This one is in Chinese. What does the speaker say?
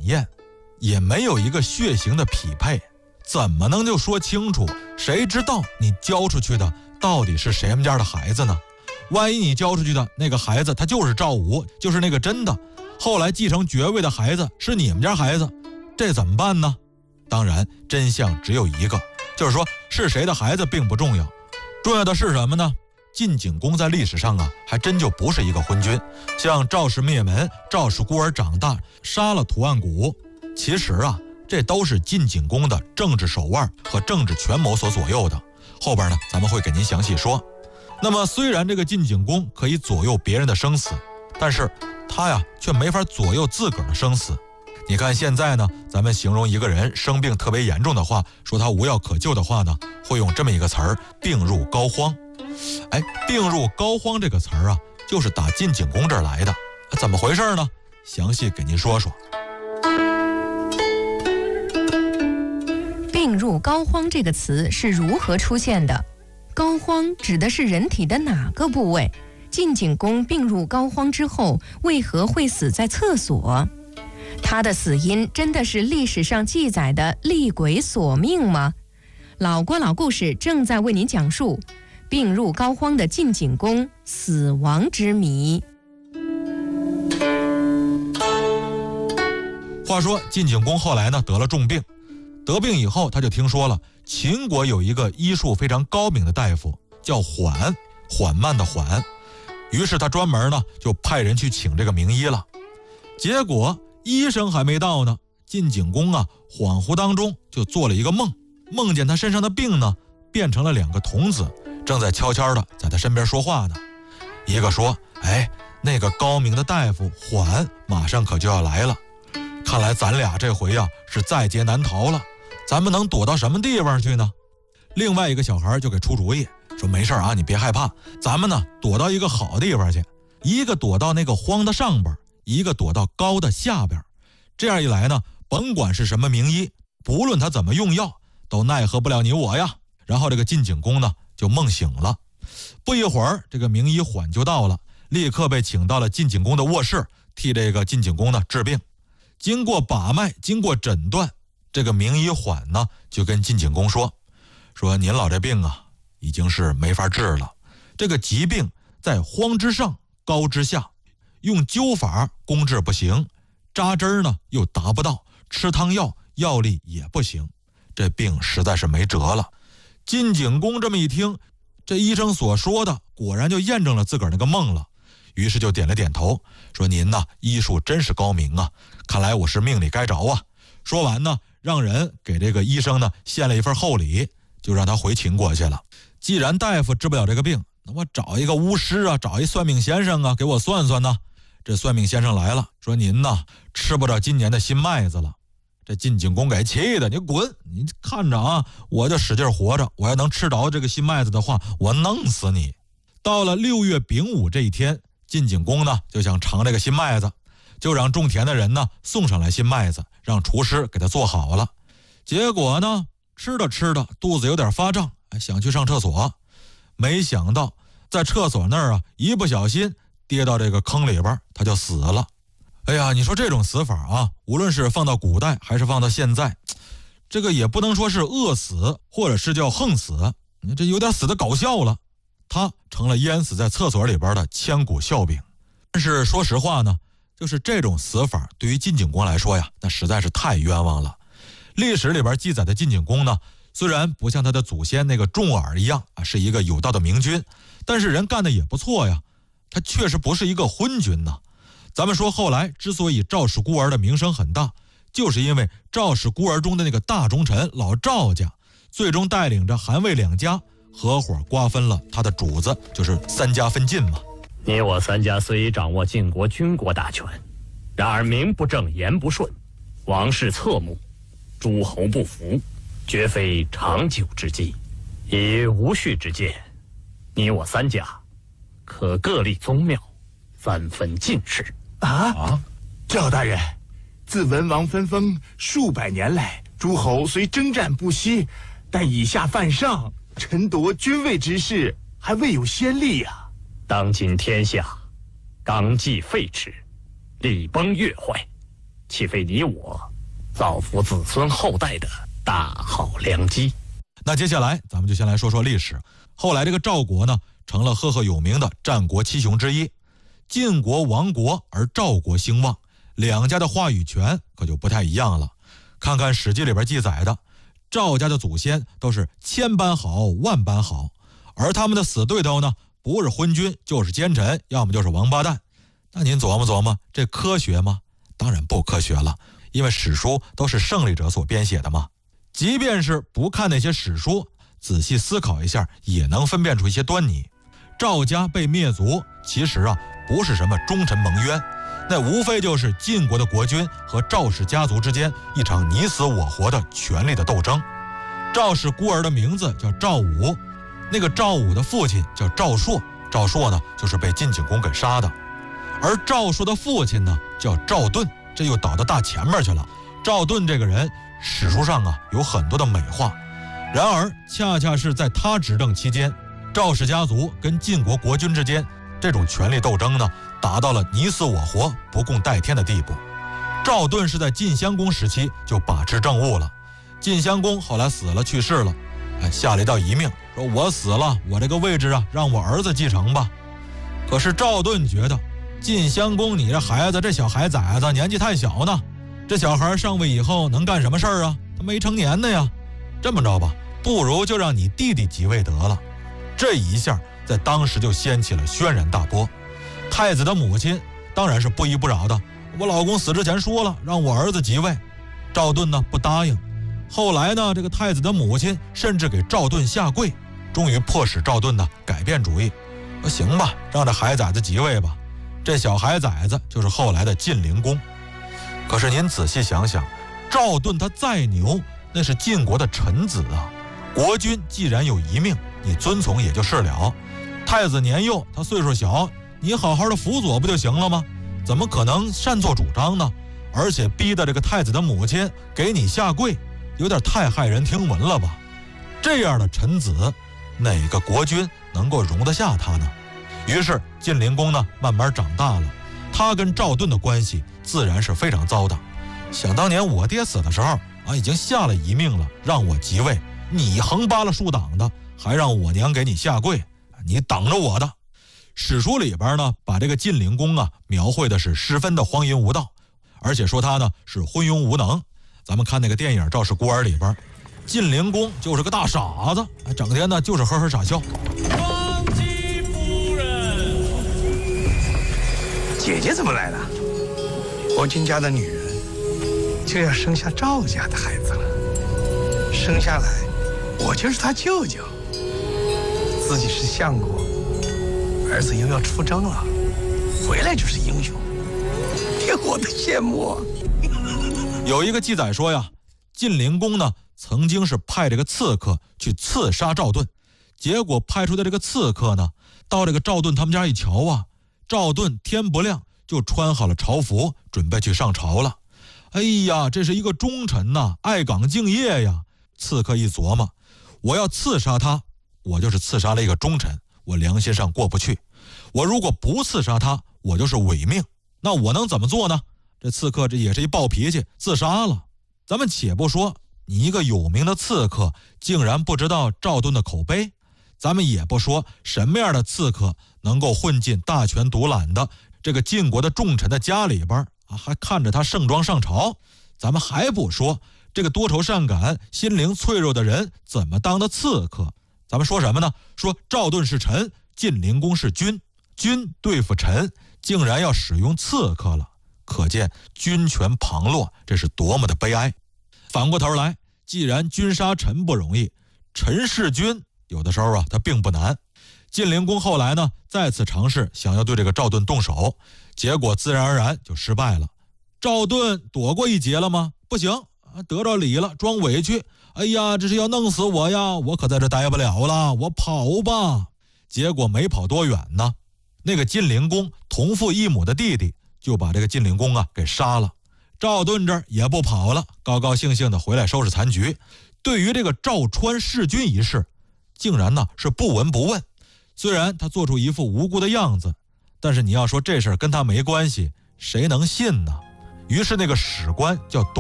验，也没有一个血型的匹配，怎么能就说清楚？谁知道你交出去的到底是谁们家的孩子呢？万一你交出去的那个孩子他就是赵武，就是那个真的，后来继承爵位的孩子是你们家孩子，这怎么办呢？当然真相只有一个，就是说是谁的孩子并不重要，重要的是什么呢？晋景公在历史上还真就不是一个昏君，像赵氏灭门、赵氏孤儿长大、杀了屠岸贾，其实这都是晋景公的政治手腕和政治权谋所左右的。后边呢，咱们会给您详细说。那么虽然这个晋景公可以左右别人的生死，但是他却没法左右自个儿的生死。你看现在呢，咱们形容一个人生病特别严重的话，说他无药可救的话呢，会用这么一个词儿：病入膏肓。病入膏肓这个词儿就是打晋景公这儿来的。怎么回事呢？详细给您说说。 病入膏肓这个词是如何出现的？膏肓指的是人体的哪个部位？晋景公病入膏肓之后，为何会死在厕所？他的死因真的是历史上记载的厉鬼索命吗？老郭老故事正在为您讲述病入膏肓的晋景公死亡之谜。 话说晋景公后来呢得了重病，得病以后他就听说了秦国有一个医术非常高明的大夫叫缓，缓慢的缓，于是他专门呢就派人去请这个名医了。结果医生还没到呢，晋景公恍惚当中就做了一个梦，梦见他身上的病呢变成了2个童子，正在悄悄的在他身边说话呢。一个说：那个高明的大夫缓马上可就要来了，看来咱俩这回是在劫难逃了，咱们能躲到什么地方去呢？另外一个小孩就给出主意，说没事你别害怕，咱们呢躲到一个好地方去，一个躲到那个荒的上边，一个躲到高的下边，这样一来呢，甭管是什么名医，不论他怎么用药，都奈何不了你我呀。然后这个晋景公呢就梦醒了，不一会儿这个名医缓就到了，立刻被请到了晋景公的卧室，替这个晋景公呢治病。经过把脉，经过诊断，这个名医缓呢就跟晋景公说您老这病已经是没法治了，这个疾病在荒之上高之下，用灸法攻治不行，扎针呢又达不到，吃汤药药力也不行，这病实在是没辙了。晋景公这么一听，这医生所说的果然就验证了自个儿那个梦了，于是就点了点头，说您医术真是高明看来我是命里该着说完呢，让人给这个医生呢献了一份厚礼，就让他回秦国去了。既然大夫治不了这个病，那么找一个巫师找一算命先生给我算算呢。这算命先生来了，说您吃不着今年的新麦子了。这晋景公给气的，你滚，你看着我就使劲活着，我要能吃着这个新麦子的话，我弄死你。到了6月丙午这一天，晋景公呢就想尝这个新麦子，就让种田的人呢送上来新麦子，让厨师给他做好了。结果呢吃着吃着肚子有点发胀，想去上厕所，没想到在厕所那儿一不小心跌到这个坑里边，他就死了。你说这种死法无论是放到古代还是放到现在，这个也不能说是饿死，或者是叫横死，这有点死的搞笑了。他成了淹死在厕所里边的千古笑柄。但是说实话呢，就是这种死法对于晋景公来说那实在是太冤枉了。历史里边记载的晋景公呢，虽然不像他的祖先那个重耳一样是一个有道的明君，但是人干的也不错呀，他确实不是一个昏君呢。咱们说后来之所以赵氏孤儿的名声很大，就是因为赵氏孤儿中的那个大忠臣老赵家，最终带领着韩魏2家合伙瓜分了他的主子，就是3家分晋嘛。 你我3家虽掌握晋国军国大权，然而名不正言不顺，王室侧目，诸侯不服，绝非长久之计。以无序之见，你我3家可各立宗庙，3分晋室。 赵大人，自文王分封数百年来，诸侯虽征战不息，但以下犯上，臣夺君位之事还未有先例当今天下，纲纪废弛，礼崩乐坏， 岂非你我造福子孙后代的大好良机？ 那接下来咱们就先来说说历史。后来这个赵国呢，成了赫赫有名的战国七雄之一。晋国亡国而赵国兴旺，两家的话语权可就不太一样了。看看《史记》里边记载的，赵家的祖先都是千般好万般好，而他们的死对头呢，不是昏君就是奸臣，要么就是王八蛋。那您琢磨琢磨，这科学吗？当然不科学了，因为史书都是胜利者所编写的嘛。即便是不看那些史书，仔细思考一下，也能分辨出一些端倪。赵家被灭族，其实不是什么忠臣盟约，那无非就是晋国的国君和赵氏家族之间一场你死我活的权力的斗争。赵氏孤儿的名字叫赵武，那个赵武的父亲叫赵朔，赵朔呢就是被晋景公给杀的。而赵朔的父亲呢叫赵盾，这又倒到大前面去了。赵盾这个人史书上有很多的美化，然而恰恰是在他执政期间，赵氏家族跟晋国国君之间这种权力斗争呢，达到了你死我活不共戴天的地步。赵盾是在晋襄公时期就把持政务了，晋襄公后来死了去世了，下了一道遗命，说我死了，我这个位置让我儿子继承吧。可是赵盾觉得晋襄公你这孩子，这小孩崽子年纪太小呢，这小孩上位以后能干什么事儿啊？他没成年呢呀。这么着吧，不如就让你弟弟即位得了。这一下在当时就掀起了轩然大波。太子的母亲当然是不依不饶的，我老公死之前说了让我儿子即位。赵盾呢不答应，后来呢这个太子的母亲甚至给赵盾下跪，终于迫使赵盾呢改变主意，说行吧，让这孩崽子即位吧。这小孩崽子就是后来的晋灵公。可是您仔细想想，赵盾他再牛，那是晋国的臣子啊，国君既然有遗命，你遵从也就是了。太子年幼，他岁数小，你好好的辅佐不就行了吗？怎么可能擅作主张呢？而且逼得这个太子的母亲给你下跪，有点太骇人听闻了吧？这样的臣子，哪个国君能够容得下他呢？于是晋灵公呢慢慢长大了，他跟赵盾的关系自然是非常糟的。想当年我爹死的时候已经下了遗命了，让我即位，你横扒了竖挡的，还让我娘给你下跪，你等着我的。史书里边呢把这个晋灵公描绘的是十分的荒淫无道，而且说他呢是昏庸无能。咱们看那个电影《赵氏孤儿》里边，晋灵公就是个大傻子，整天呢就是呵呵傻笑。 姐姐怎么来了？国君家的女人就要生下赵家的孩子了，生下来我就是他舅舅，自己是相国，儿子又要出征了，回来就是英雄，令我的羡慕。 有一个记载说呀，晋灵公呢曾经是派这个刺客去刺杀赵盾，结果派出的这个刺客呢，到这个赵盾他们家一瞧赵盾天不亮就穿好了朝服，准备去上朝了。哎呀，这是一个忠臣爱岗敬业呀。刺客一琢磨，我要刺杀他，我就是刺杀了一个忠臣，我良心上过不去。我如果不刺杀他，我就是违命，那我能怎么做呢？这刺客这也是一暴脾气，自杀了。咱们且不说你一个有名的刺客竟然不知道赵盾的口碑，咱们也不说什么样的刺客能够混进大权独揽的这个晋国的重臣的家里边还看着他盛装上朝。咱们还不说这个多愁善感心灵脆弱的人怎么当的刺客，咱们说什么呢？说赵盾是臣，晋灵公是君，君对付臣竟然要使用刺客了，可见君权旁落，这是多么的悲哀。反过头来，既然君杀臣不容易，臣弑君有的时候他并不难。晋灵公后来呢再次尝试想要对这个赵盾动手，结果自然而然就失败了。赵盾躲过一劫了吗？不行，得着理了，装委屈，哎呀，这是要弄死我呀，我可在这待不了了，我跑吧。结果没跑多远呢，那个晋灵公同父异母的弟弟就把这个晋灵公给杀了。赵盾这儿也不跑了，高高兴兴的回来收拾残局。对于这个赵川弑君一事，竟然呢是不闻不问。虽然他做出一副无辜的样子，但是你要说这事儿跟他没关系，谁能信呢？ 于是那个史官叫